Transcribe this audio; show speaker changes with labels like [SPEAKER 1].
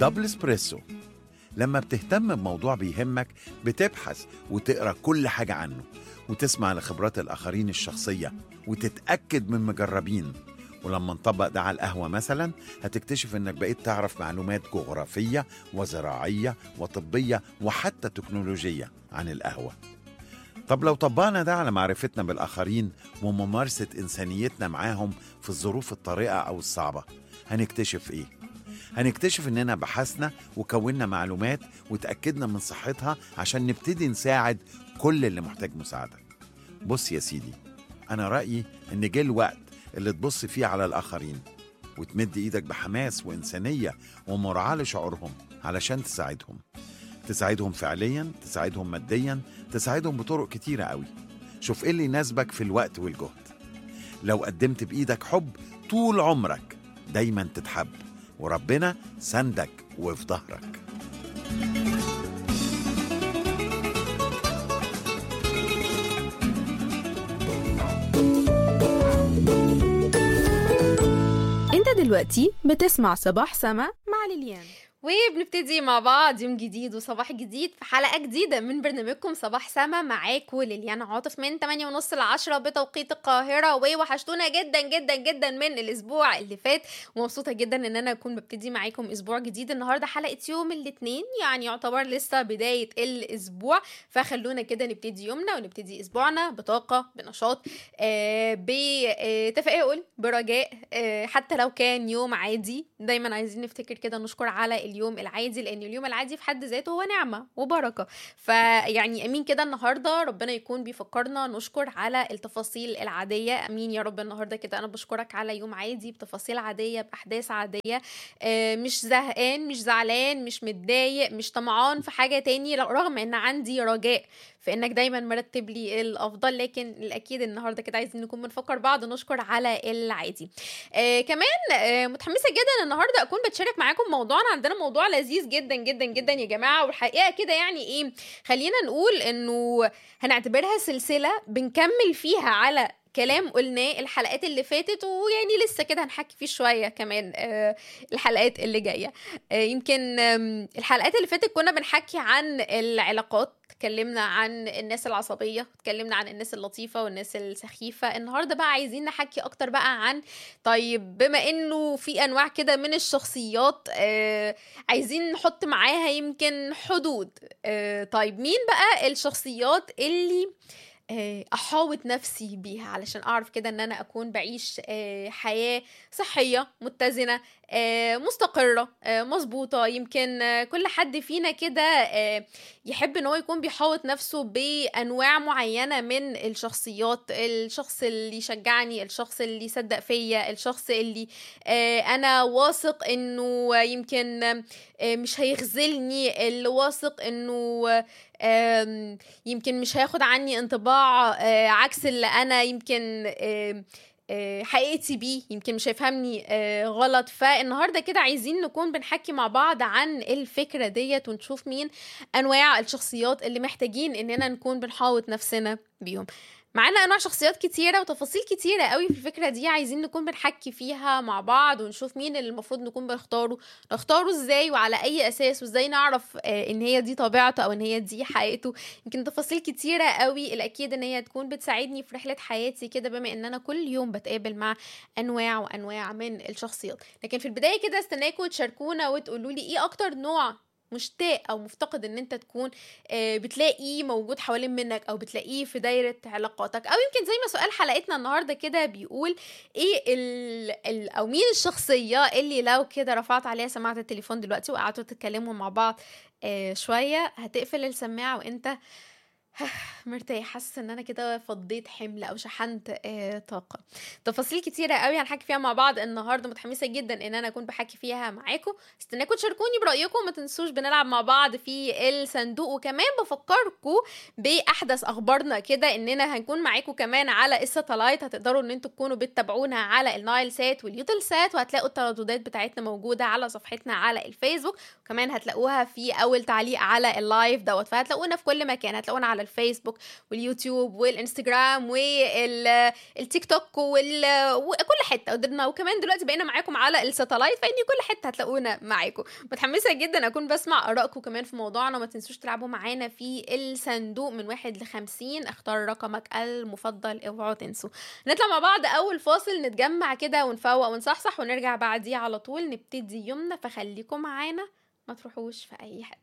[SPEAKER 1] دبل اسبريسو. لما بتهتم بموضوع بيهمك بتبحث وتقرأ كل حاجة عنه وتسمع لخبرات الآخرين الشخصية وتتأكد من مجربين. ولما نطبق ده على القهوة مثلا هتكتشف انك بقيت تعرف معلومات جغرافية وزراعية وطبية وحتى تكنولوجية عن القهوة. طب لو طبقنا ده على معرفتنا بالآخرين وممارسة إنسانيتنا معاهم في الظروف الطارئة أو الصعبة، هنكتشف إيه؟ هنكتشف إننا بحثنا وكونا معلومات وتأكدنا من صحتها عشان نبتدي نساعد كل اللي محتاج مساعدة. بص يا سيدي، أنا رأيي إن جه الوقت اللي تبص فيه على الآخرين وتمد إيدك بحماس وإنسانية ومراعاة لشعورهم علشان تساعدهم فعليا، تساعدهم ماديا، تساعدهم بطرق كتيرة قوي. شوف إيه اللي يناسبك في الوقت والجهد. لو قدمت بإيدك حب طول عمرك دايما تتحب، وربنا سندك وفي ظهرك.
[SPEAKER 2] انت دلوقتي بتسمع صباح سما مع ليليان،
[SPEAKER 3] وبنبتدي مع بعض يوم جديد وصباح جديد في حلقة جديدة من برنامجكم صباح سما. معاكم ليليان عاطف من 8:30 ل10 بتوقيت القاهرة. ووحشتونا جدا جدا جدا من الأسبوع اللي فات، ومبسوطة جدا ان انا اكون ببتدي معاكم اسبوع جديد. النهاردة حلقة يوم الاثنين، يعني يعتبر لسه بداية الاسبوع، فخلونا كده نبتدي يومنا ونبتدي اسبوعنا بطاقة، بنشاط، بتفاؤل، برجاء. حتى لو كان يوم عادي، دايما عايزين نفتكر كده نشكر على اليوم العادي، لان اليوم العادي في حد ذاته هو نعمة وبركة. فيعني امين كده النهاردة ربنا يكون بيفكرنا نشكر على التفاصيل العادية. امين يا رب. النهاردة كده انا بشكرك على يوم عادي بتفاصيل عادية باحداث عادية، مش زهقان، مش زعلان، مش متضايق، مش طمعان في حاجة تاني، رغم ان عندي رجاء في انك دايما مرتب لي الافضل. لكن الاكيد النهارده كده عايزين نكون بنفكر بعض نشكر على العادي. كمان متحمسه جدا النهارده اكون بتشارك معاكم موضوعنا. عندنا موضوع لذيذ جدا جدا جدا يا جماعه، والحقيقه كده يعني ايه، خلينا نقول انه هنعتبرها سلسله بنكمل فيها على كلام قلناه الحلقات اللي فاتت، ويعني لسه كده هنحكي فيه شوية كمان الحلقات اللي جاية. يمكن الحلقات اللي فاتت كنا بنحكي عن العلاقات، اتكلمنا عن الناس العصبية، اتكلمنا عن الناس اللطيفة والناس السخيفة. النهاردة بقى عايزين نحكي اكتر بقى عن، طيب بما انه في انواع كده من الشخصيات، عايزين نحط معاها يمكن حدود. طيب مين بقى الشخصيات اللي احاوط نفسي بيها علشان اعرف كده ان انا اكون بعيش حياة صحية متزنة مستقرة مظبوطة. يمكن كل حد فينا كده يحب ان هو يكون بيحاوط نفسه بانواع معينة من الشخصيات. الشخص اللي يشجعني، الشخص اللي يصدق فيا، الشخص اللي انا واثق انه يمكن مش هيخذلني، اللي واثق انه يمكن مش هياخد عني انطباع عكس اللي انا يمكن حقيقتي بيه، يمكن مش هيفهمني غلط. فالنهاردة كده عايزين نكون بنحكي مع بعض عن الفكرة ديت ونشوف مين انواع الشخصيات اللي محتاجين اننا نكون بنحاوط نفسنا بيهم. معانا انواع شخصيات كتيرة وتفاصيل كتيرة قوي في الفكرة دي، عايزين نكون بنحكي فيها مع بعض ونشوف مين اللي المفروض نكون نختاره ازاي وعلى اي اساس، وازاي نعرف ان هي دي طبيعته او ان هي دي حقيقته. يمكن تفاصيل كتيرة قوي الاكيد ان هي تكون بتساعدني في رحلة حياتي كده، بما ان انا كل يوم بتقابل مع انواع وانواع من الشخصيات. لكن في البداية كده استناكم تشاركونا وتقولوا لي ايه اكتر نوع مشتاق او مفتقد ان انت تكون بتلاقيه موجود حوالين منك، او بتلاقيه في دايرة علاقاتك. او يمكن زي ما سؤال حلقتنا النهاردة كده بيقول ايه او مين الشخصية اللي لو كده رفعت عليها سماعة التليفون دلوقتي وقعدتوا تتكلموا مع بعض شوية، هتقفل السماعة وانت مرتاح، حاسس ان انا كده فضيت حمل او شحنت طاقه. تفاصيل كتيره قوي هنحكي فيها مع بعض النهارده، متحمسه جدا ان انا اكون بحكي فيها معاكم. استناكم تشاركوني برايكم، ما تنسوش بنلعب مع بعض في الصندوق. وكمان بفكركم باحدث اخبارنا كده، اننا هنكون معاكم كمان على الساتلايت، هتقدروا ان انتوا تكونوا بتتابعونا على النايل سات واليوتل سات، وهتلاقوا الترددات بتاعتنا موجوده على صفحتنا على الفيسبوك، وكمان هتلاقوها في اول تعليق على اللايف دوت. فهتلاقونا في كل مكان، هتلاقونا على على الفيسبوك واليوتيوب والانستجرام والتيك توك وكل حته قدرنا، وكمان دلوقتي بقينا معاكم على الساتلايت، فاني كل حته هتلاقونا معاكم. متحمسه جدا اكون بسمع ارائكم كمان في موضوعنا. ما تنسوش تلعبوا معانا في الصندوق من 1 ل50، اختار رقمك المفضل، اوعوا تنسوا. نطلع مع بعض اول فاصل، نتجمع كده ونفوق ونصحصح، ونرجع بعديه على طول نبتدي يومنا. فخليكم معانا، ما تروحوش في اي حته.